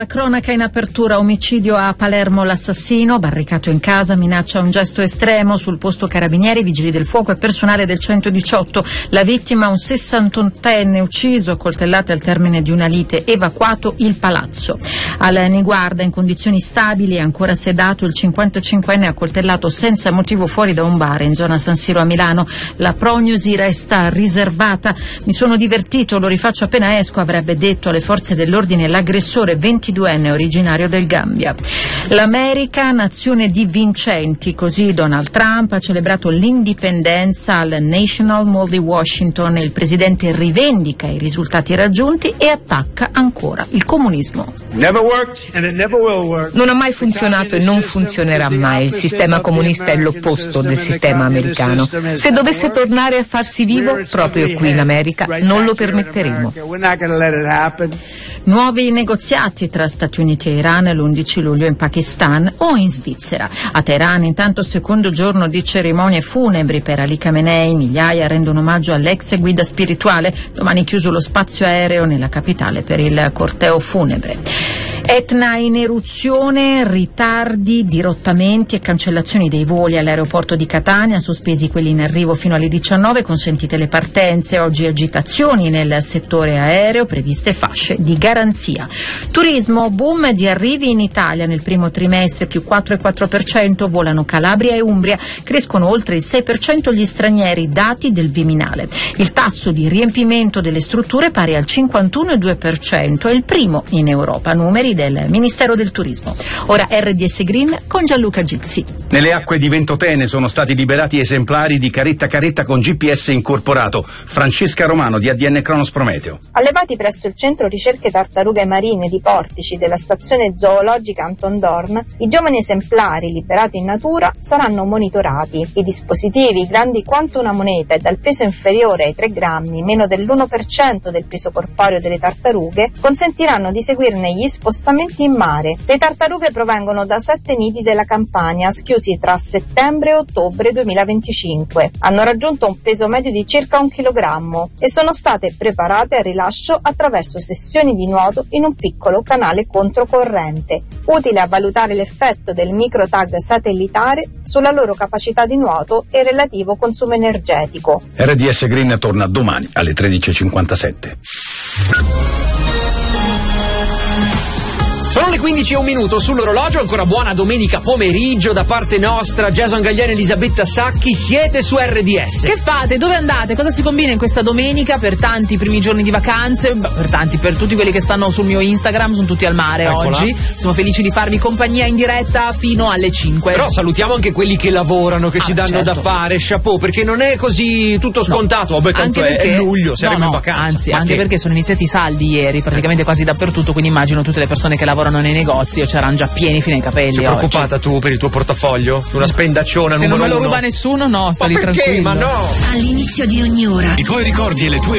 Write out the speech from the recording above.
La cronaca in apertura: omicidio a Palermo, l'assassino barricato in casa minaccia un gesto estremo. Sul posto carabinieri, vigili del fuoco e personale del 118. La vittima, un 61enne ucciso a coltellate al termine di una lite, evacuato il palazzo. Al Niguarda, in condizioni stabili e ancora sedato, il 55enne accoltellato senza motivo fuori da un bar in zona San Siro a Milano. La prognosi resta riservata. Mi sono divertito, lo rifaccio appena esco, avrebbe detto alle forze dell'ordine l'aggressore 22enne originario del Gambia. L'America, nazione di vincenti, così Donald Trump ha celebrato l'indipendenza al National Mall di Washington. Il presidente rivendica i risultati raggiunti e attacca ancora il comunismo. Non ha mai funzionato e non funzionerà mai. Il sistema comunista è l'opposto del sistema americano. Se dovesse tornare a farsi vivo, proprio qui in America, non lo permetteremo. Nuovi negoziati tra Stati Uniti e Iran l'11 luglio in Pakistan o in Svizzera. A Teheran, intanto, secondo giorno di cerimonie funebri per Ali Khamenei. Migliaia rendono omaggio all'ex guida spirituale. Domani chiuso lo spazio aereo nella capitale per il corteo funebre. Etna in eruzione, ritardi, dirottamenti e cancellazioni dei voli all'aeroporto di Catania, sospesi quelli in arrivo fino alle 19, consentite le partenze. Oggi agitazioni nel settore aereo, previste fasce di garanzia. Turismo, boom di arrivi in Italia nel primo trimestre, più 4,4%, volano Calabria e Umbria, crescono oltre il 6% gli stranieri, dati del Viminale. Il tasso di riempimento delle strutture pari al 51,2%, è il primo in Europa, numeri del Ministero del Turismo. Ora RDS Green con Gianluca Gizzi. Nelle acque di Ventotene sono stati liberati esemplari di caretta caretta con GPS incorporato. Francesca Romano di ADN Cronos Prometeo. Allevati presso il centro ricerche tartarughe marine di Portici della stazione zoologica Anton Dorn, i giovani esemplari liberati in natura saranno monitorati. I dispositivi, grandi quanto una moneta e dal peso inferiore ai 3 grammi, meno dell'1% del peso corporeo delle tartarughe, consentiranno di seguirne gli spostamenti in mare. Le tartarughe provengono da 7 nidi della Campania, schiusi tra settembre e ottobre 2025. Hanno raggiunto un peso medio di circa 1 chilogrammo e sono state preparate al rilascio attraverso sessioni di nuoto in un piccolo canale controcorrente, utile a valutare l'effetto del microtag satellitare sulla loro capacità di nuoto e relativo consumo energetico. RDS Green torna domani alle 13:57. Sono le 15:01 sull'orologio, ancora buona domenica pomeriggio da parte nostra. Jason Gagliani e Elisabetta Sacchi, siete su RDS. Che fate? Dove andate? Cosa si combina in questa domenica? Per tanti primi giorni di vacanze, per tutti quelli che stanno sul mio Instagram, sono tutti al mare. Eccola. Oggi siamo felici di farvi compagnia in diretta fino alle 5. Però salutiamo anche quelli che lavorano, che si danno da fare, chapeau, perché non è così tutto scontato. Vabbè, tanto è luglio, saremo in vacanza. Anzi, anche perché sono iniziati i saldi ieri, praticamente quasi dappertutto, quindi immagino tutte le persone che lavorano nei negozi c'erano già pieni fino ai capelli. Sei preoccupata tu per il tuo portafoglio? Una spendacciona se numero 1? Se non me lo ruba nessuno, no, stai tranquillo. Ma no! All'inizio di ogni ora i tuoi ricordi e le tue